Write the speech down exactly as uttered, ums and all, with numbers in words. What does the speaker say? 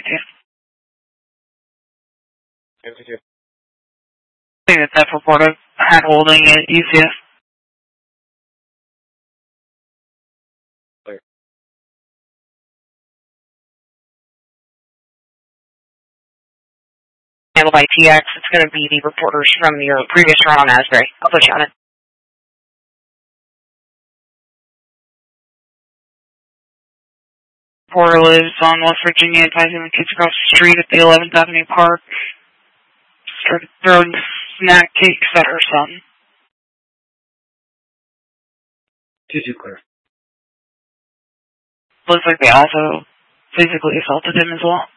with you. Yes, with you. I think that report of hand holding at U C S. Clear. Handled by T X. It's going to be the reporters from your previous run on Asbury. I'll put you on it. Reporter lives on West Virginia, advising the kids across the street at the eleventh Avenue Park. Started throwing snack cakes at her son. two two clear. Looks like they also physically assaulted him as well.